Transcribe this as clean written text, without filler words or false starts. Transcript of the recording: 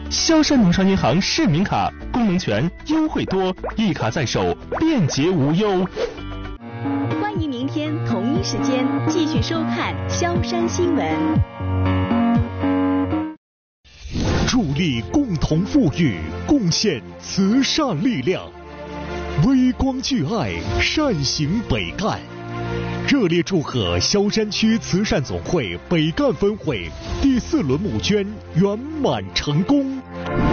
萧山农商银行市民卡，功能全，优惠多，一卡在手，便捷无忧。 欢迎明天同一时间继续收看萧山新闻。 助力共同富裕，贡献慈善力量，微光聚爱，善行北干。热烈祝贺萧山区慈善总会北干分会第4轮募捐圆满成功。